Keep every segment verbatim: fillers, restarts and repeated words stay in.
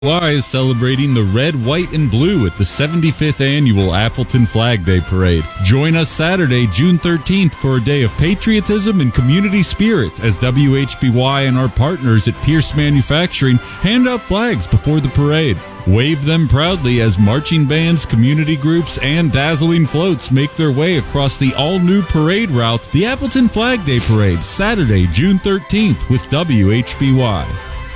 Y is celebrating the red, white, and blue at the seventy-fifth Annual Appleton Flag Day Parade. Join us Saturday, June thirteenth for a day of patriotism and community spirit as W H B Y and our partners at Pierce Manufacturing hand out flags before the parade. Wave them proudly as marching bands, community groups, and dazzling floats make their way across the all-new parade route, the Appleton Flag Day Parade, Saturday, June thirteenth with W H B Y.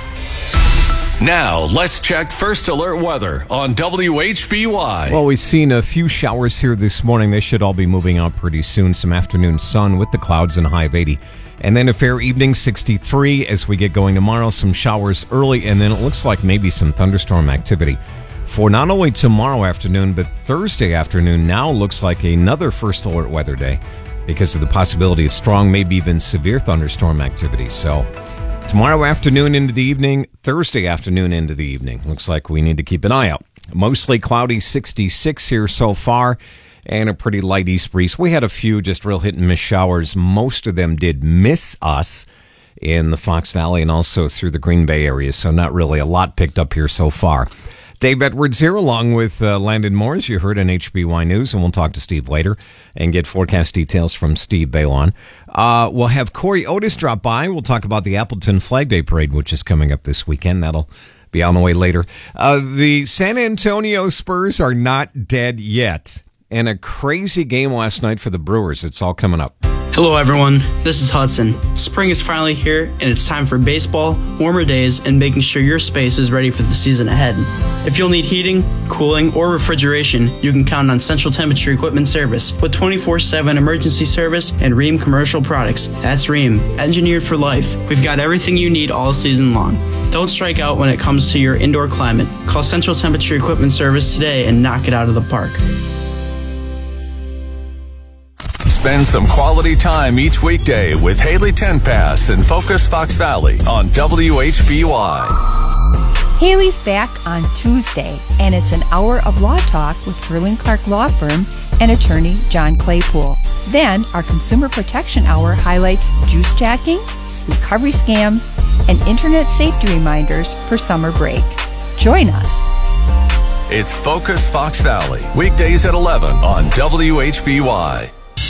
Now, let's check First Alert weather on W H B Y. Well, we've seen a few showers here this morning. They should all be moving out pretty soon. Some afternoon sun with the clouds and a high of eighty. And then a fair evening, sixty-three as we get going tomorrow. Some showers early, and then it looks like maybe some thunderstorm activity for not only tomorrow afternoon, but Thursday afternoon. Now looks like another First Alert weather day because of the possibility of strong, maybe even severe thunderstorm activity. So tomorrow afternoon into the evening, Thursday afternoon into the evening. Looks like we need to keep an eye out. Mostly cloudy, sixty-six here so far, and a pretty light east breeze. We had a few just real hit and miss showers. Most of them did miss us in the Fox Valley and also through the Green Bay area, so not really a lot picked up here so far. Dave Edwards here, along with uh, Landon Moore, as you heard on H B Y News, and we'll talk to Steve later and get forecast details from Steve Balon. Uh, we'll have Corey Otis drop by. We'll talk about the Appleton Flag Day Parade, which is coming up this weekend. That'll be on the way later. Uh, the San Antonio Spurs are not dead yet, and a crazy game last night for the Brewers. It's all coming up. Hello everyone, this is Hudson. Spring is finally here, and it's time for baseball, warmer days, and making sure your space is ready for the season ahead. If you'll need heating, cooling, or refrigeration, you can count on Central Temperature Equipment Service with twenty-four seven emergency service and Rheem Commercial Products. That's Rheem, engineered for life. We've got everything you need all season long. Don't strike out when it comes to your indoor climate. Call Central Temperature Equipment Service today and knock it out of the park. Spend some quality time each weekday with Haley Tenpass and Focus Fox Valley on W H B Y. Haley's back on Tuesday, and it's an hour of law talk with Hurling Clark Law Firm and attorney John Claypool. Then our Consumer Protection Hour highlights juice jacking, recovery scams, and internet safety reminders for summer break. Join us. It's Focus Fox Valley, weekdays at eleven on W H B Y.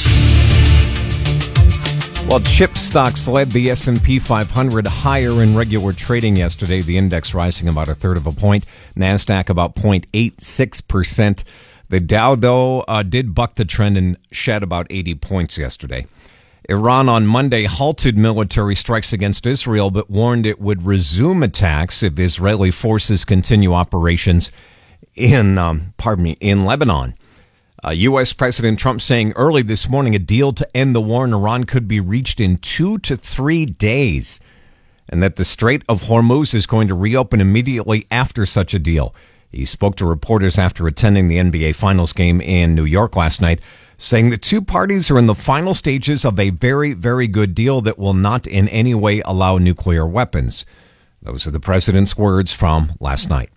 Well, chip stocks led the S and P five hundred higher in regular trading yesterday. The index rising about a third of a point. NASDAQ about zero point eight six percent. The Dow, though, uh, did buck the trend and shed about eighty points yesterday. Iran on Monday halted military strikes against Israel, but warned it would resume attacks if Israeli forces continue operations in, um, pardon me, in Lebanon. Uh, U S. President Trump saying early this morning a deal to end the war in Iran could be reached in two to three days, and that the Strait of Hormuz is going to reopen immediately after such a deal. He spoke to reporters after attending the N B A Finals game in New York last night, saying the two parties are in the final stages of a very, very good deal that will not in any way allow nuclear weapons. Those are the president's words from last night.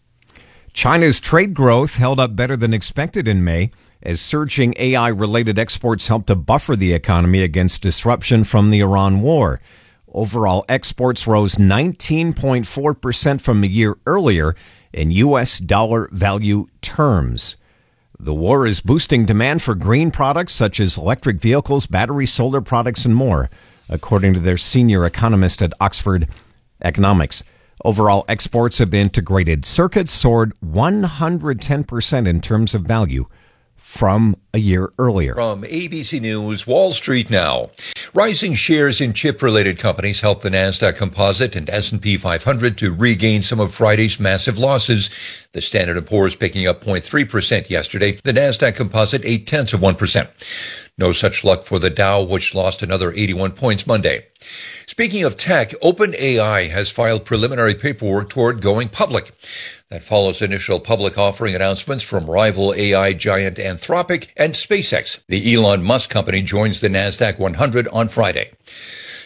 China's trade growth held up better than expected in May as surging A I-related exports helped to buffer the economy against disruption from the Iran war. Overall, exports rose nineteen point four percent from a year earlier in U S dollar value terms. The war is boosting demand for green products such as electric vehicles, battery, solar products, and more, according to their senior economist at Oxford Economics. Overall, exports of integrated circuits soared one hundred ten percent in terms of value from a year earlier. From A B C News, Wall Street now. Rising shares in chip-related companies helped the NASDAQ Composite and S and P five hundred to regain some of Friday's massive losses. The Standard and Poor's picking up zero point three percent yesterday. The NASDAQ Composite eight-tenths of one percent. No such luck for the Dow, which lost another eighty-one points Monday. Speaking of tech, OpenAI has filed preliminary paperwork toward going public. That follows initial public offering announcements from rival A I giant Anthropic and SpaceX. The Elon Musk company joins the NASDAQ one hundred on Friday.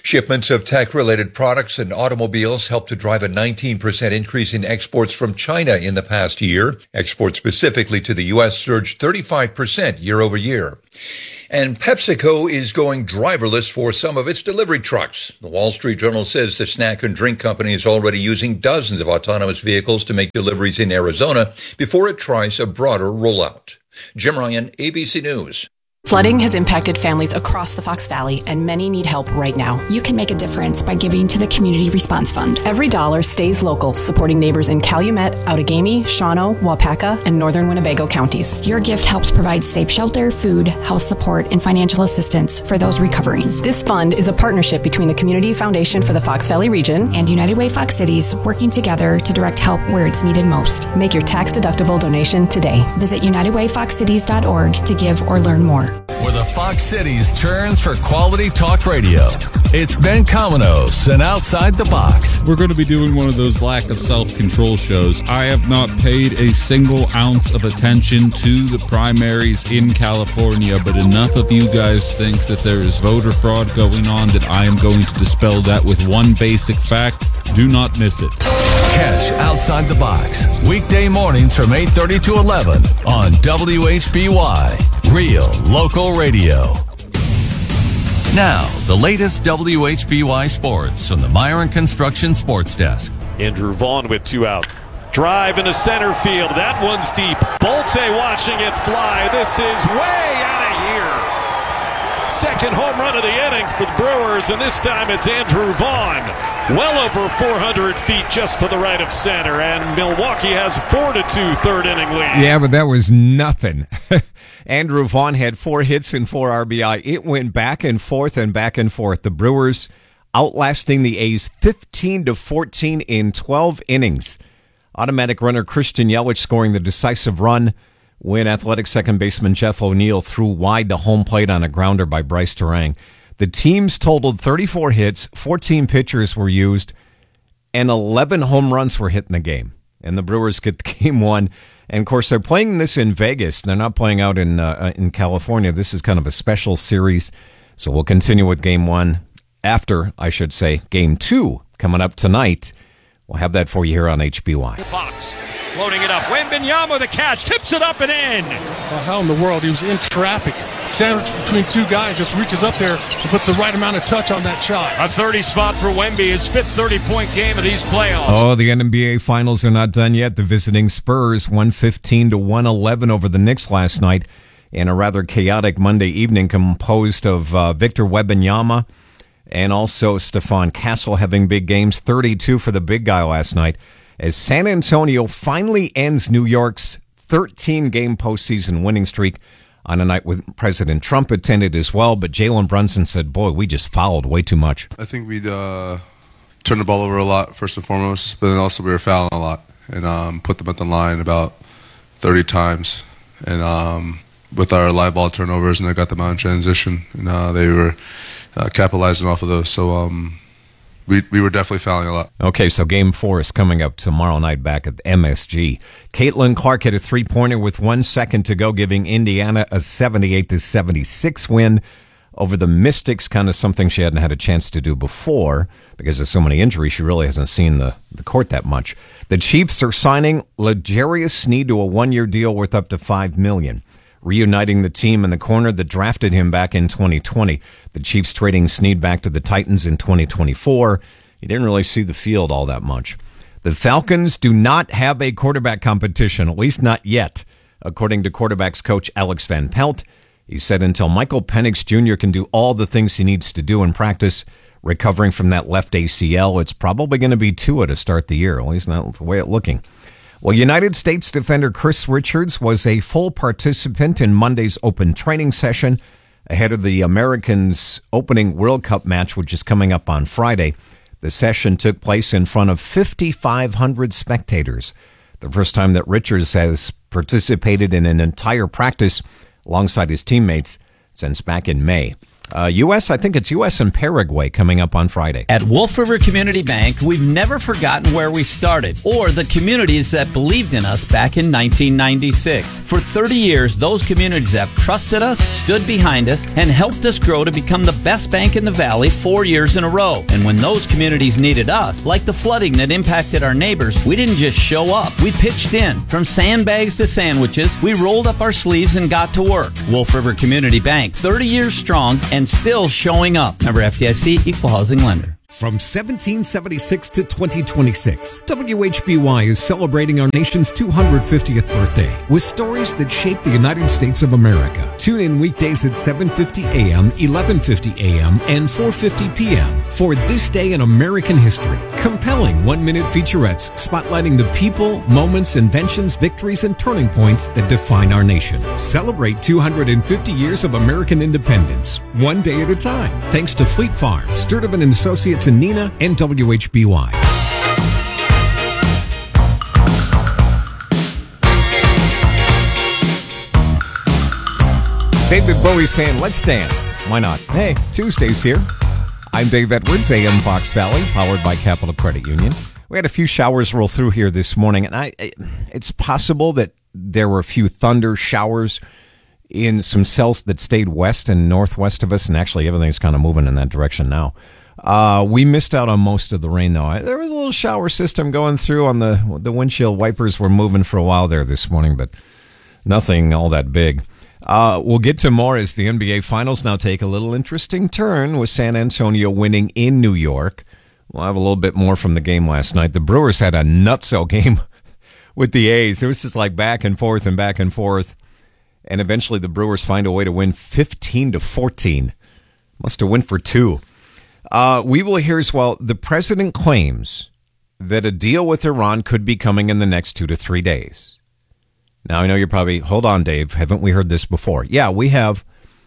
Shipments of tech-related products and automobiles helped to drive a nineteen percent increase in exports from China in the past year. Exports specifically to the U S surged thirty-five percent year over year. And PepsiCo is going driverless for some of its delivery trucks. The Wall Street Journal says the snack and drink company is already using dozens of autonomous vehicles to make deliveries in Arizona before it tries a broader rollout. Jim Ryan, A B C News. Flooding has impacted families across the Fox Valley, and many need help right now. You can make a difference by giving to the Community Response Fund. Every dollar stays local, supporting neighbors in Calumet, Outagamie, Shawano, Waupaca, and northern Winnebago counties. Your gift helps provide safe shelter, food, health support, and financial assistance for those recovering. This fund is a partnership between the Community Foundation for the Fox Valley region and United Way Fox Cities, working together to direct help where it's needed most. Make your tax-deductible donation today. Visit united way fox cities dot org to give or learn more. Where the Fox Cities turns for quality talk radio. It's Ben Cominos and Outside the Box. We're going to be doing one of those lack of self-control shows. I have not paid a single ounce of attention to the primaries in California, but enough of you guys think that there is voter fraud going on that I am going to dispel that with one basic fact. Do not miss it. Catch Outside the Box weekday mornings from eight thirty to eleven on W H B Y, Real Local Radio. Now, the latest W H B Y sports from the Myron Construction Sports Desk. Andrew Vaughn with two out. Drive into center field. That one's deep. Bolte watching it fly. This is way out of here. Second home run of the inning for the Brewers, and this time it's Andrew Vaughn. Well over four hundred feet just to the right of center, and Milwaukee has four to two third inning lead. Yeah, but that was nothing. Andrew Vaughn had four hits and four R B I. It went back and forth and back and forth. The Brewers outlasting the A's fifteen to fourteen in twelve innings. Automatic runner Christian Yelich scoring the decisive run when athletic second baseman Jeff O'Neill threw wide to home plate on a grounder by Bryce Terang. The teams totaled thirty-four hits, fourteen pitchers were used, and eleven home runs were hit in the game. And the Brewers get the game won. And, of course, they're playing this in Vegas. They're not playing out in uh, in California. This is kind of a special series. So we'll continue with game one after, I should say, game two coming up tonight. We'll have that for you here on H B Y. Fox floating it up. Wembanyama the catch, tips it up and in. Well, how in the world? He was in traffic. Sandwiched between two guys, just reaches up there and puts the right amount of touch on that shot. A thirty spot for Wemby, his fifth thirty-point game of these playoffs. Oh, the N B A Finals are not done yet. The visiting Spurs, one fifteen to one eleven over the Knicks last night in a rather chaotic Monday evening composed of uh, Victor Wembanyama and also Stephon Castle having big games, thirty-two for the big guy last night, as San Antonio finally ends New York's thirteen-game postseason winning streak on a night with President Trump attended as well. But Jalen Brunson said, boy, we just fouled way too much. I think we'd uh, turned the ball over a lot, first and foremost, but then also we were fouling a lot and um, put them at the line about thirty times. And um, with our live ball turnovers, and I got them out in transition, and uh, they were uh, capitalizing off of those. So, um We we were definitely fouling a lot. Okay, so game four is coming up tomorrow night back at M S G. Caitlin Clark hit a three-pointer with one second to go, giving Indiana a seventy-eight to seventy-six win over the Mystics, kind of something she hadn't had a chance to do before because of so many injuries. She really hasn't seen the, the court that much. The Chiefs are signing L'Jarius Sneed to a one-year deal worth up to five million dollars. Reuniting the team in the corner that drafted him back in twenty twenty. The Chiefs trading Sneed back to the Titans in twenty twenty-four. He didn't really see the field all that much. The Falcons do not have a quarterback competition, at least not yet, according to quarterbacks coach Alex Van Pelt. He said until Michael Penix Junior can do all the things he needs to do in practice, recovering from that left A C L, it's probably going to be Tua to start the year. At least that's the way it's looking. Well, United States defender Chris Richards was a full participant in Monday's open training session ahead of the Americans' opening World Cup match, which is coming up on Friday. The session took place in front of fifty-five hundred spectators. The first time that Richards has participated in an entire practice alongside his teammates since back in May. Uh, U S, I think it's U S and Paraguay coming up on Friday. At Wolf River Community Bank, we've never forgotten where we started or the communities that believed in us back in nineteen ninety-six. For thirty years, those communities have trusted us, stood behind us, and helped us grow to become the best bank in the Valley four years in a row. And when those communities needed us, like the flooding that impacted our neighbors, we didn't just show up. We pitched in. From sandbags to sandwiches, we rolled up our sleeves and got to work. Wolf River Community Bank, thirty years strong and still showing up. Member F D I C, Equal Housing Lender. From seventeen seventy-six to twenty twenty-six, W H B Y is celebrating our nation's two hundred fiftieth birthday with stories that shaped the United States of America. Tune in weekdays at seven fifty a.m., eleven fifty a.m., and four fifty p.m. for This Day in American History. Compelling one-minute featurettes spotlighting the people, moments, inventions, victories, and turning points that define our nation. Celebrate two hundred fifty years of American independence, one day at a time. Thanks to Fleet Farm, Sturtevant and Associates, and Nina, and W H B Y. David Bowie saying, let's dance. Why not? Hey, Tuesday's here. I'm Dave Edwards, A M Fox Valley, powered by Capital Credit Union. We had a few showers roll through here this morning, and I, it's possible that there were a few thunder showers in some cells that stayed west and northwest of us, and actually everything's kind of moving in that direction now. Uh, we missed out on most of the rain, though. There was a little shower system going through on the the windshield wipers were moving for a while there this morning, but nothing all that big. Uh, we'll get to more as the N B A Finals now take a little interesting turn with San Antonio winning in New York. We'll have a little bit more from the game last night. The Brewers had a nutso game with the A's. It was just like back and forth and back and forth, and eventually the Brewers find a way to win fifteen to fourteen. Must have went for two. Uh, we will hear as well, the president claims that a deal with Iran could be coming in the next two to three days. Now, I know you're probably, hold on, Dave, haven't we heard this before? Yeah, we have.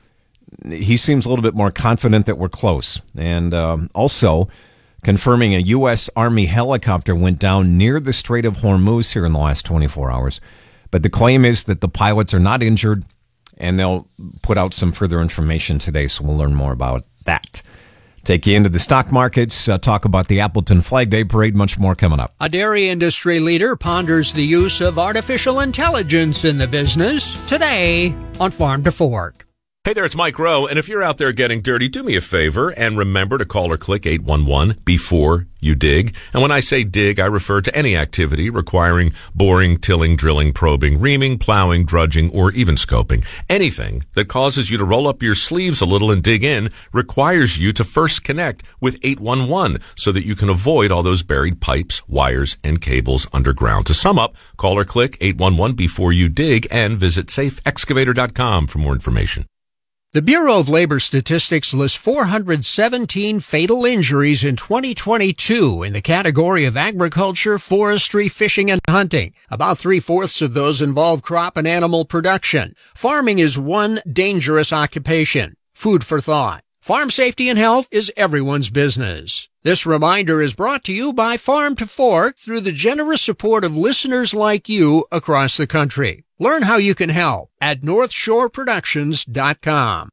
He seems a little bit more confident that we're close. And um, also confirming a U S. Army helicopter went down near the Strait of Hormuz here in the last twenty-four hours. But the claim is that the pilots are not injured, and they'll put out some further information today, so we'll learn more about that. Take you into the stock markets, uh, talk about the Appleton Flag Day Parade, much more coming up. A dairy industry leader ponders the use of artificial intelligence in the business today on Farm to Fork. Hey there, it's Mike Rowe, and if you're out there getting dirty, do me a favor and remember to call or click eight one one before you dig. And when I say dig, I refer to any activity requiring boring, tilling, drilling, probing, reaming, plowing, drudging, or even scoping. Anything that causes you to roll up your sleeves a little and dig in requires you to first connect with eight one one so that you can avoid all those buried pipes, wires, and cables underground. To sum up, call or click eight one one before you dig and visit safe excavator dot com for more information. The Bureau of Labor Statistics lists four hundred seventeen fatal injuries in twenty twenty-two in the category of agriculture, forestry, fishing, and hunting. About three-fourths of those involve crop and animal production. Farming is one dangerous occupation. Food for thought. Farm safety and health is everyone's business. This reminder is brought to you by Farm to Fork through the generous support of listeners like you across the country. Learn how you can help at north shore productions dot com.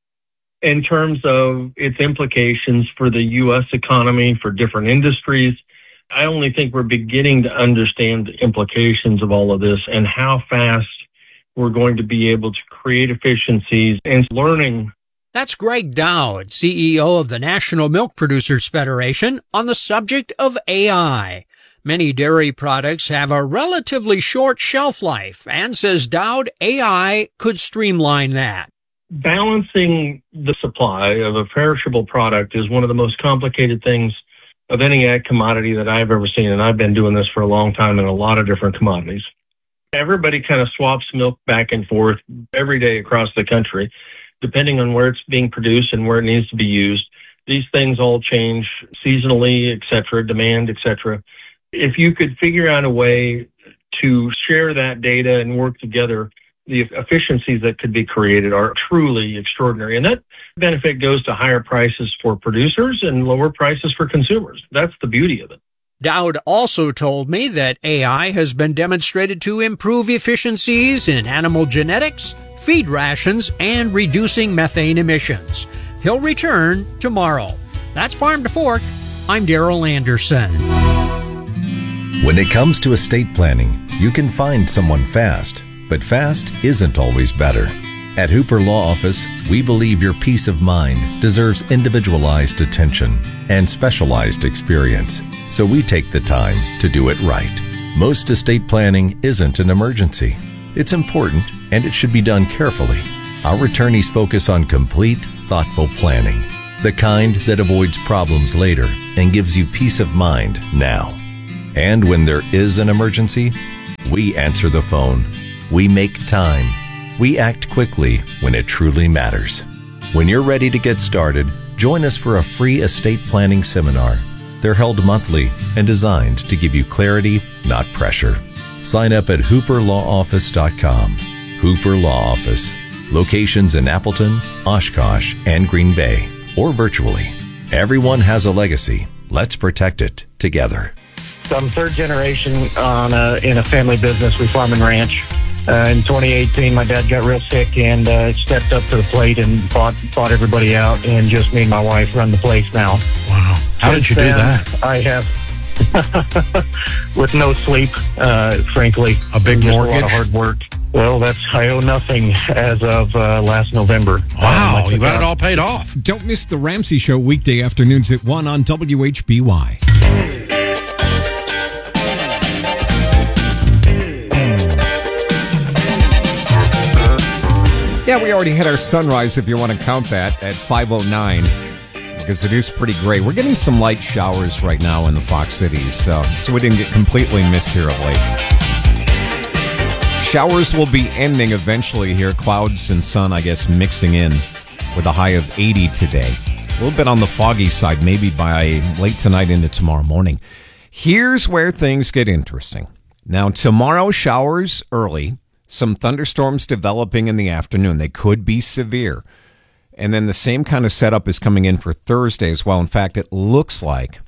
In terms of its implications for the U S economy, for different industries, I only think we're beginning to understand the implications of all of this and how fast we're going to be able to create efficiencies and learning. That's Greg Dowd, C E O of the National Milk Producers Federation, on the subject of A I. Many dairy products have a relatively short shelf life, and, says Dowd, A I could streamline that. Balancing the supply of a perishable product is one of the most complicated things of any ag commodity that I've ever seen, and I've been doing this for a long time in a lot of different commodities. Everybody kind of swaps milk back and forth every day across the country, depending on where it's being produced and where it needs to be used. These things all change seasonally, et cetera, demand, et cetera. If you could figure out a way to share that data and work together, the efficiencies that could be created are truly extraordinary. And that benefit goes to higher prices for producers and lower prices for consumers. That's the beauty of it. Dowd also told me that A I has been demonstrated to improve efficiencies in animal genetics, feed rations, and reducing methane emissions. He'll return tomorrow. That's Farm to Fork. I'm Daryl Anderson. When it comes to estate planning, you can find someone fast, but fast isn't always better. At Hooper Law Office, we believe your peace of mind deserves individualized attention and specialized experience, so we take the time to do it right. Most estate planning isn't an emergency. It's important, and it should be done carefully. Our attorneys focus on complete, thoughtful planning, the kind that avoids problems later and gives you peace of mind now. And when there is an emergency, we answer the phone. We make time. We act quickly when it truly matters. When you're ready to get started, join us for a free estate planning seminar. They're held monthly and designed to give you clarity, not pressure. Sign up at hooper law office dot com. Hooper Law Office. Locations in Appleton, Oshkosh, and Green Bay, or virtually. Everyone has a legacy. Let's protect it together. So I'm third generation on a, in a family business. We farm and ranch. Uh, in twenty eighteen, my dad got real sick and uh, stepped up to the plate and fought, fought everybody out, and just me and my wife run the place now. Wow. How Since did you do then, that? I have, with no sleep, uh, frankly. A big just mortgage? A lot of hard work. Well, that's, I owe nothing as of uh, last November. Wow, um, you got it all paid off. Don't miss the Ramsey Show weekday afternoons at one on W H B Y. Yeah, we already hit our sunrise, if you want to count that, at five oh nine, because it is pretty gray. We're getting some light showers right now in the Fox Cities, so, so we didn't get completely missed here of late. Showers will be ending eventually here. Clouds and sun, I guess, mixing in with a high of eighty today. A little bit on the foggy side, maybe by late tonight into tomorrow morning. Here's where things get interesting. Now, tomorrow, showers early. Some thunderstorms developing in the afternoon. They could be severe. And then the same kind of setup is coming in for Thursday as well. In fact, it looks like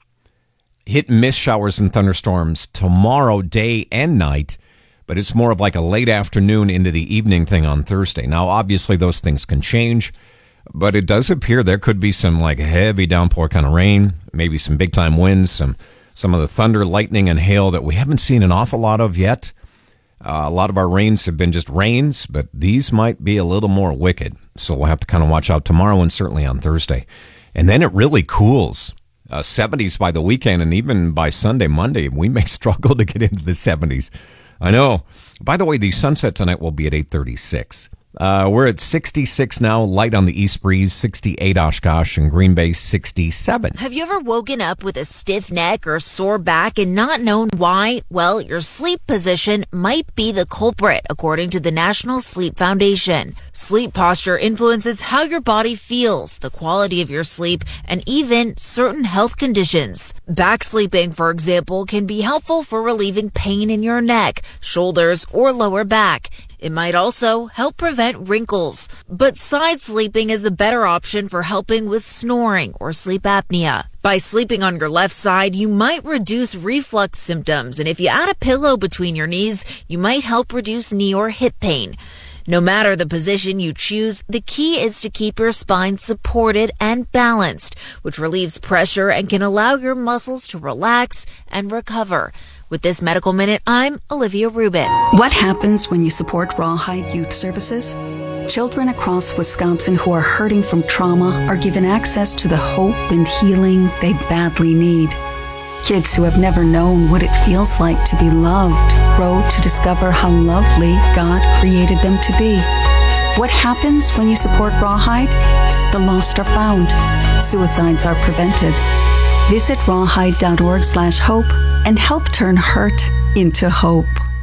hit and miss showers and thunderstorms tomorrow, day and night, but it's more of like a late afternoon into the evening thing on Thursday. Now, obviously, those things can change, but it does appear there could be some like heavy downpour kind of rain, maybe some big-time winds, some, some of the thunder, lightning, and hail that we haven't seen an awful lot of yet. Uh, a lot of our rains have been just rains, but these might be a little more wicked. So we'll have to kind of watch out tomorrow and certainly on Thursday. And then it really cools. Uh, seventies by the weekend, and even by Sunday, Monday, we may struggle to get into the seventies. I know. By the way, the sunset tonight will be at eight thirty-six. Uh, we're at sixty-six now, light on the east breeze, sixty-eight Oshkosh, and Green Bay, sixty-seven. Have you ever woken up with a stiff neck or sore back and not known why? Well, your sleep position might be the culprit, according to the National Sleep Foundation. Sleep posture influences how your body feels, the quality of your sleep, and even certain health conditions. Back sleeping, for example, can be helpful for relieving pain in your neck, shoulders, or lower back. It might also help prevent wrinkles. But side sleeping is the better option for helping with snoring or sleep apnea. By sleeping on your left side, you might reduce reflux symptoms, and if you add a pillow between your knees, you might help reduce knee or hip pain. No matter the position you choose, the key is to keep your spine supported and balanced, which relieves pressure and can allow your muscles to relax and recover. With this Medical Minute, I'm Olivia Rubin. What happens when you support Rawhide Youth Services? Children across Wisconsin who are hurting from trauma are given access to the hope and healing they badly need. Kids who have never known what it feels like to be loved grow to discover how lovely God created them to be. What happens when you support Rawhide? The lost are found. Suicides are prevented. Visit rawhide.org slash hope and help turn hurt into hope.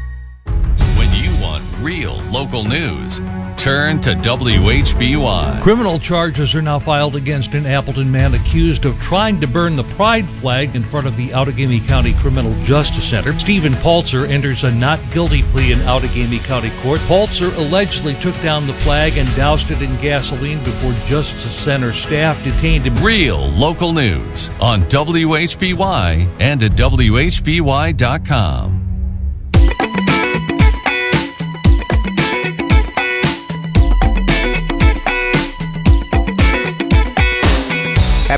When you want real local news, turn to W H B Y. Criminal charges are now filed against an Appleton man accused of trying to burn the pride flag in front of the Outagamie County Criminal Justice Center. Stephen Paltzer enters a not guilty plea in Outagamie County Court. Paltzer allegedly took down the flag and doused it in gasoline before Justice Center staff detained him. Real local news on W H B Y and at W H B Y dot com.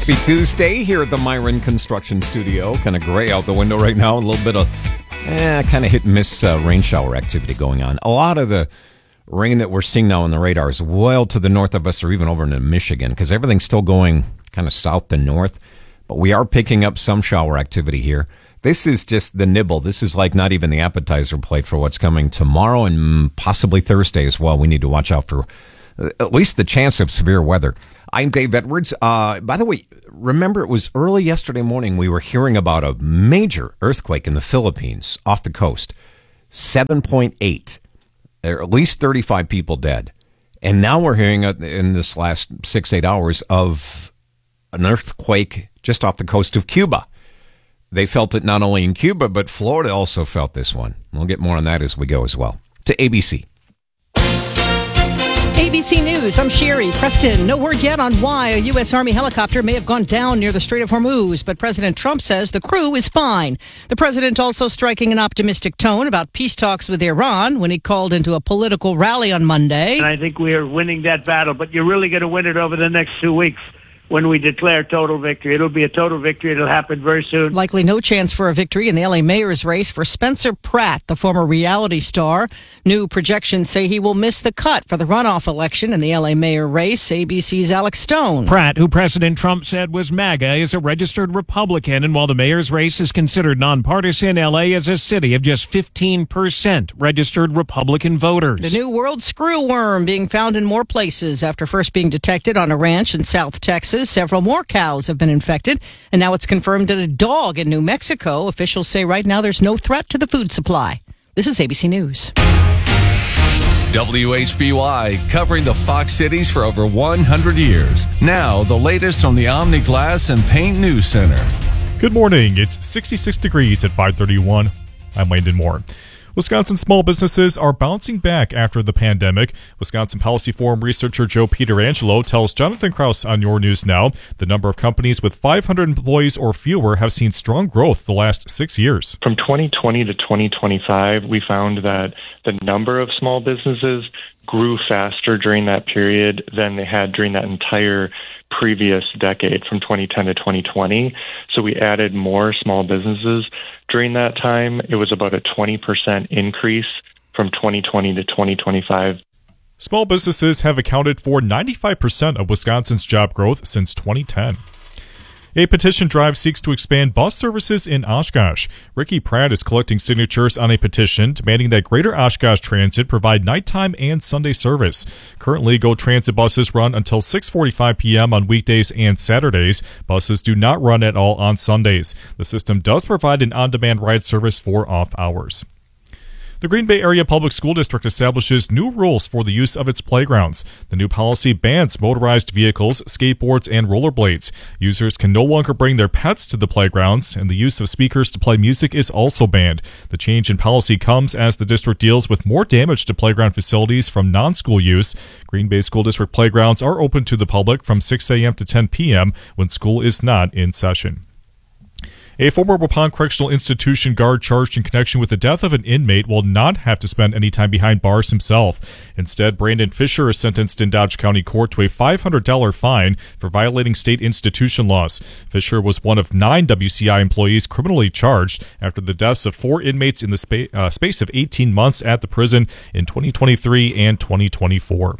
Happy Tuesday here at the Myron Construction Studio. Kind of gray out the window right now. A little bit of eh, kind of hit and miss uh, rain shower activity going on. A lot of the rain that we're seeing now on the radar is well to the north of us or even over into Michigan because everything's still going kind of south to north. But we are picking up some shower activity here. This is just the nibble. This is like not even the appetizer plate for what's coming tomorrow and possibly Thursday as well. We need to watch out for at least the chance of severe weather. I'm Dave Edwards. Uh, by the way, remember it was early yesterday morning we were hearing about a major earthquake in the Philippines off the coast. seven point eight. There are at least thirty-five people dead. And now we're hearing in this last six, eight hours of an earthquake just off the coast of Cuba. They felt it not only in Cuba, but Florida also felt this one. We'll get more on that as we go as well. To A B C. A B C News, I'm Sherry. Preston, no word yet on why a U S. Army helicopter may have gone down near the Strait of Hormuz, but President Trump says the crew is fine. The president also striking an optimistic tone about peace talks with Iran when he called into a political rally on Monday. And I think we are winning that battle, but you're really going to win it over the next two weeks. When we declare total victory. It'll be a total victory. It'll happen very soon. Likely no chance for a victory in the L A mayor's race for Spencer Pratt, the former reality star. New projections say he will miss the cut for the runoff election in the L A mayor race. A B C's Alex Stone. Pratt, who President Trump said was MAGA, is a registered Republican, and while the mayor's race is considered nonpartisan, L A is a city of just fifteen percent registered Republican voters. The new world screwworm being found in more places after first being detected on a ranch in South Texas. Several more cows have been infected, and now it's confirmed that a dog in New Mexico. Officials say right now there's no threat to the food supply. This is A B C News. W H B Y, covering the Fox cities for over one hundred years. Now, the latest from the Omni Glass and Paint News Center. Good morning. It's sixty-six degrees at five thirty-one. I'm Landon Moore. Wisconsin small businesses are bouncing back after the pandemic. Wisconsin Policy Forum researcher Joe Pietrangelo tells Jonathan Krause on Your News Now the number of companies with five hundred employees or fewer have seen strong growth the last six years. From twenty twenty to twenty twenty-five, we found that the number of small businesses grew faster during that period than they had during that entire previous decade from twenty ten to twenty twenty. So we added more small businesses. During that time, it was about a twenty percent increase from twenty twenty to twenty twenty-five. Small businesses have accounted for ninety-five percent of Wisconsin's job growth since twenty ten. A petition drive seeks to expand bus services in Oshkosh. Ricky Pratt is collecting signatures on a petition demanding that Greater Oshkosh Transit provide nighttime and Sunday service. Currently, GO Transit buses run until six forty-five p.m. on weekdays and Saturdays. Buses do not run at all on Sundays. The system does provide an on-demand ride service for off hours. The Green Bay Area Public School District establishes new rules for the use of its playgrounds. The new policy bans motorized vehicles, skateboards, and rollerblades. Users can no longer bring their pets to the playgrounds, and the use of speakers to play music is also banned. The change in policy comes as the district deals with more damage to playground facilities from non-school use. Green Bay School District playgrounds are open to the public from six a.m. to ten p.m. when school is not in session. A former Waupun Correctional Institution guard charged in connection with the death of an inmate will not have to spend any time behind bars himself. Instead, Brandon Fisher is sentenced in Dodge County Court to a five hundred dollars fine for violating state institution laws. Fisher was one of nine W C I employees criminally charged after the deaths of four inmates in the spa- uh, space of eighteen months at the prison in twenty twenty-three and twenty twenty-four.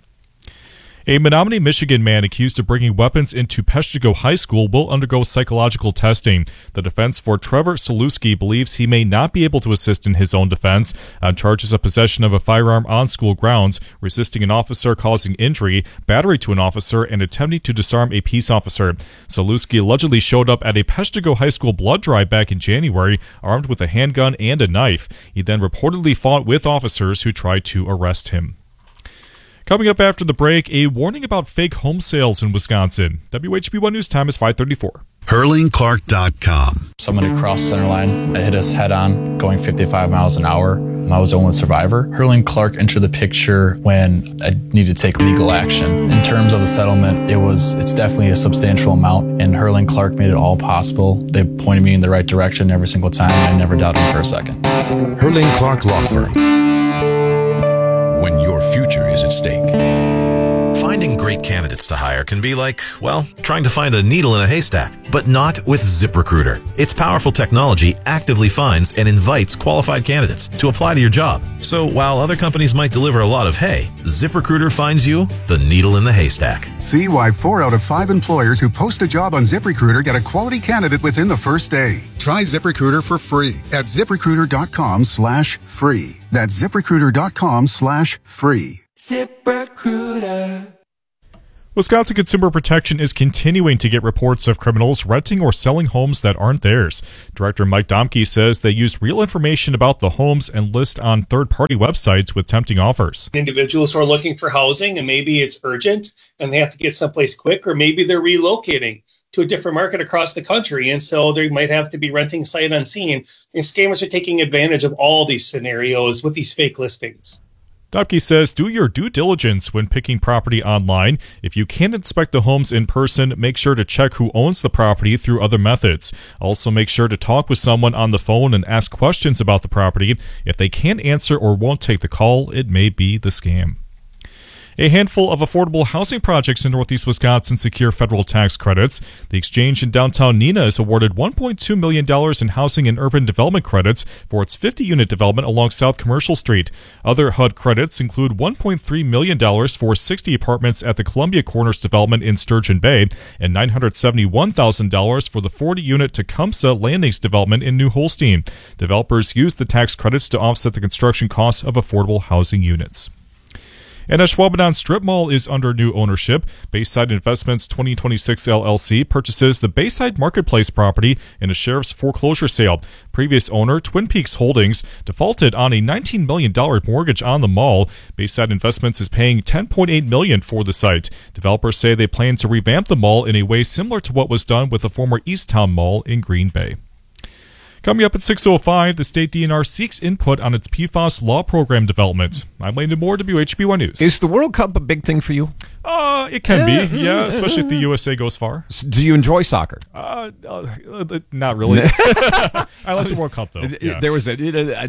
A Menominee, Michigan man accused of bringing weapons into Peshtigo High School will undergo psychological testing. The defense for Trevor Saluski believes he may not be able to assist in his own defense on charges of possession of a firearm on school grounds, resisting an officer causing injury, battery to an officer, and attempting to disarm a peace officer. Saluski allegedly showed up at a Peshtigo High School blood drive back in January, armed with a handgun and a knife. He then reportedly fought with officers who tried to arrest him. Coming up after the break, a warning about fake home sales in Wisconsin. W H B one News Time is five thirty-four. Hurling Clark dot com. Somebody crossed center line. It hit us head on, going fifty-five miles an hour. I was the only survivor. Hurling Clark entered the picture when I needed to take legal action. In terms of the settlement, it was it's definitely a substantial amount, and Hurling Clark made it all possible. They pointed me in the right direction every single time, and I never doubted them for a second. Hurling Clark Law Firm. When your future is at stake. Find Finding great candidates to hire can be like, well, trying to find a needle in a haystack, but not with ZipRecruiter. Its powerful technology actively finds and invites qualified candidates to apply to your job. So while other companies might deliver a lot of hay, ZipRecruiter finds you the needle in the haystack. See why four out of five employers who post a job on ZipRecruiter get a quality candidate within the first day. Try ZipRecruiter for free at ZipRecruiter.com slash free. That's ZipRecruiter.com slash free. ZipRecruiter. Wisconsin Consumer Protection is continuing to get reports of criminals renting or selling homes that aren't theirs. Director Mike Domke says they use real information about the homes and list on third-party websites with tempting offers. Individuals who are looking for housing, and maybe it's urgent and they have to get someplace quick, or maybe they're relocating to a different market across the country, and so they might have to be renting sight unseen. And scammers are taking advantage of all these scenarios with these fake listings. Domke says do your due diligence when picking property online. If you can't inspect the homes in person, make sure to check who owns the property through other methods. Also, make sure to talk with someone on the phone and ask questions about the property. If they can't answer or won't take the call, it may be the scam. A handful of affordable housing projects in northeast Wisconsin secure federal tax credits. The Exchange in downtown Neenah is awarded one point two million dollars in housing and urban development credits for its fifty-unit development along South Commercial Street. Other H U D credits include one point three million dollars for sixty apartments at the Columbia Corners development in Sturgeon Bay and nine hundred seventy-one thousand dollars for the forty-unit Tecumseh Landings development in New Holstein. Developers used the tax credits to offset the construction costs of affordable housing units. And Ashwaubenon Strip Mall is under new ownership. Bayside Investments twenty twenty-six L L C purchases the Bayside Marketplace property in a sheriff's foreclosure sale. Previous owner, Twin Peaks Holdings, defaulted on a nineteen million dollars mortgage on the mall. Bayside Investments is paying ten point eight million dollars for the site. Developers say they plan to revamp the mall in a way similar to what was done with the former Easttown Mall in Green Bay. Coming up at six oh five, the state D N R seeks input on its P F A S law program development. I'm Landon Moore, W H B Y News. Is the World Cup a big thing for you? Uh, it can be, yeah, especially if the U S A goes far. Do you enjoy soccer? Uh, uh not really. I like the World Cup, though. Yeah. There was a,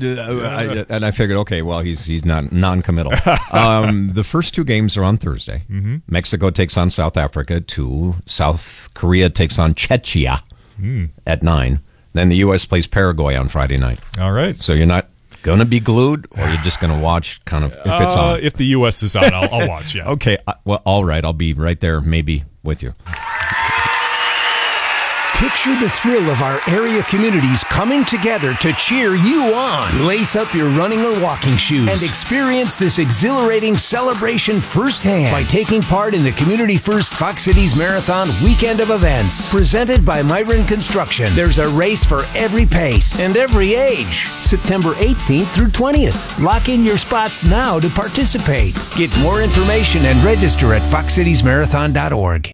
I, and I figured, okay, well, he's he's not non-committal. um, the first two games are on Thursday. Mm-hmm. Mexico takes on South Africa. Two. South Korea takes on Czechia mm. at nine. Then the U S plays Paraguay on Friday night. All right. So you're not going to be glued, or you're just going to watch kind of if it's uh, on? If the U S is on, I'll, I'll watch, yeah. Okay. Uh, well, all right. I'll be right there, maybe with you. Picture the thrill of our area communities coming together to cheer you on. Lace up your running or walking shoes and experience this exhilarating celebration firsthand by taking part in the Community First Fox Cities Marathon weekend of events. Presented by Myron Construction, there's a race for every pace and every age. September eighteenth through twentieth. Lock in your spots now to participate. Get more information and register at fox cities marathon dot org.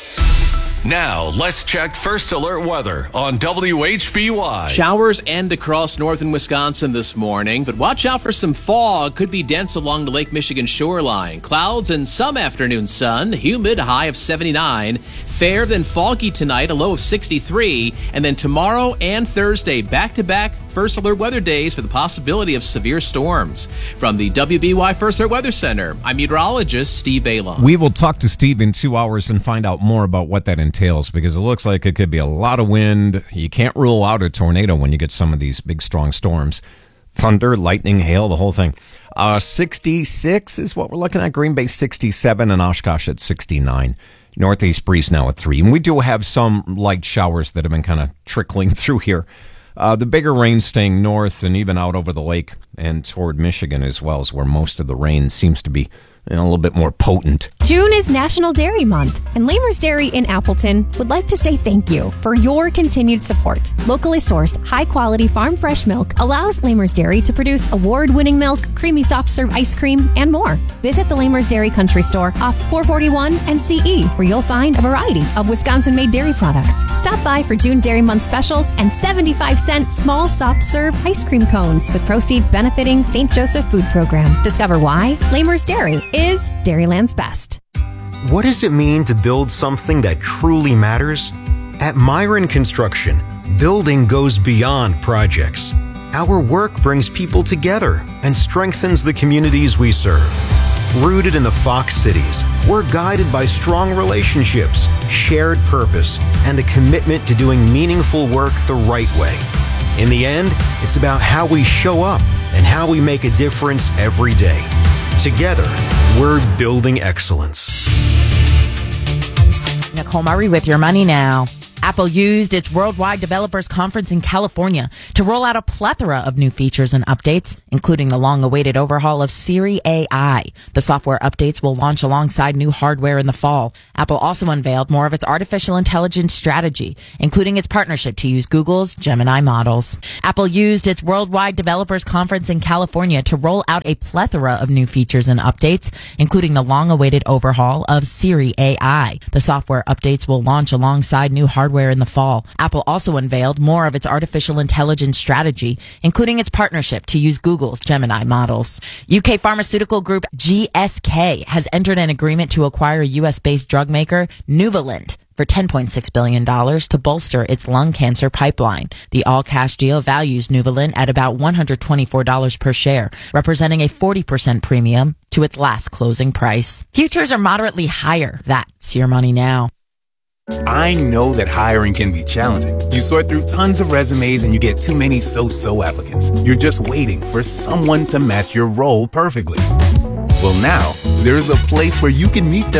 Now, let's check First Alert weather on W H B Y. Showers end across northern Wisconsin this morning, but watch out for some fog. Could be dense along the Lake Michigan shoreline. Clouds and some afternoon sun. Humid, a high of seventy-nine. Fair, then foggy tonight, a low of sixty-three. And then tomorrow and Thursday, back-to-back First Alert weather days for the possibility of severe storms. From the W B Y First Alert Weather Center, I'm meteorologist Steve Bailon. We will talk to Steve in two hours and find out more about what that entails, because it looks like it could be a lot of wind. You can't rule out a tornado when you get some of these big, strong storms. Thunder, lightning, hail, the whole thing. Uh, sixty-six is what we're looking at. Green Bay sixty-seven and Oshkosh at sixty-nine. Northeast breeze now at three. And we do have some light showers that have been kind of trickling through here. Uh, the bigger rain staying north and even out over the lake and toward Michigan as well, is where most of the rain seems to be, you know, a little bit more potent. June is National Dairy Month, and Lamers Dairy in Appleton would like to say thank you for your continued support. Locally sourced, high-quality farm fresh milk allows Lamers Dairy to produce award-winning milk, creamy soft-serve ice cream, and more. Visit the Lamers Dairy Country Store off four forty-one and C E, where you'll find a variety of Wisconsin-made dairy products. Stop by for June Dairy Month specials and seventy-five cent small soft-serve ice cream cones with proceeds benefiting Saint Joseph Food Program. Discover why Lamers Dairy is Dairyland's best. What does it mean to build something that truly matters? At Myron Construction, building goes beyond projects. Our work brings people together and strengthens the communities we serve. Rooted in the Fox cities, we're guided by strong relationships, shared purpose, and a commitment to doing meaningful work the right way. In the end, it's about how we show up and how we make a difference every day. Together, we're building excellence. Nicole Murray with your money now. Apple used its Worldwide Developers Conference in California to roll out a plethora of new features and updates, including the long-awaited overhaul of Siri A I. The software updates will launch alongside new hardware in the fall. Apple also unveiled more of its artificial intelligence strategy, including its partnership to use Google's Gemini models. Apple used its Worldwide Developers Conference in California to roll out a plethora of new features and updates, including the long-awaited overhaul of Siri A I. The software updates will launch alongside new hardware in the fall. Apple also unveiled more of its artificial intelligence strategy, including its partnership to use Google's Gemini models. U K pharmaceutical group G S K has entered an agreement to acquire U S-based drug maker Nuvalent for ten point six billion dollars to bolster its lung cancer pipeline. The all-cash deal values Nuvalent at about one hundred twenty-four dollars per share, representing a forty percent premium to its last closing price. Futures are moderately higher. That's your money now. I know that hiring can be challenging. You sort through tons of resumes and you get too many so-so applicants. You're just waiting for someone to match your role perfectly. Well, now, there's a place where you can meet the